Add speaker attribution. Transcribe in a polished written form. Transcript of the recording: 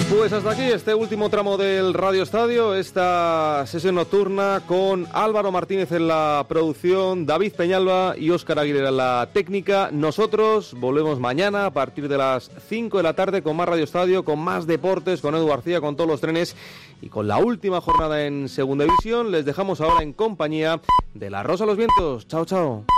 Speaker 1: Pues hasta aquí este último tramo del Radio Estadio, esta sesión nocturna con Álvaro Martínez en la producción, David Peñalba y Óscar Aguilera en la técnica. Nosotros volvemos mañana a partir de las 5 de la tarde con más Radio Estadio, con más deportes, con Edu García, con todos los trenes y con la última jornada en Segunda División. Les dejamos ahora en compañía de La Rosa de los Vientos. Chao, chao.